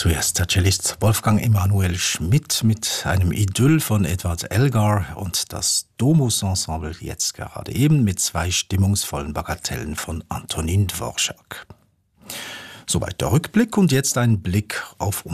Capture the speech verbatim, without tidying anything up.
Zuerst der Cellist Wolfgang Emanuel Schmidt mit einem Idyll von Edward Elgar und das Domus Ensemble jetzt gerade eben mit zwei stimmungsvollen Bagatellen von Antonin Dvorak. Soweit der Rückblick und jetzt ein Blick auf